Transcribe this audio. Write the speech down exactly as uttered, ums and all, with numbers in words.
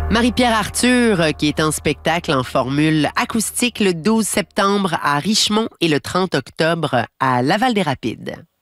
Marie-Pierre Arthur, euh, qui est en spectacle en formule acoustique le douze septembre à Richemont et le trente octobre à Laval-des-Rapides.